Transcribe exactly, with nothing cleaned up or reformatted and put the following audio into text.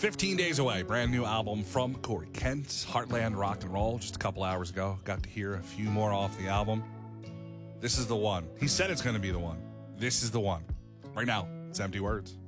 fifteen days away, brand new album from Corey Kent, Heartland Rock and Roll, just a couple hours ago. Got to hear a few more off the album. This is the one. He said it's going to be the one. This is the one. Right now, it's Empty Words.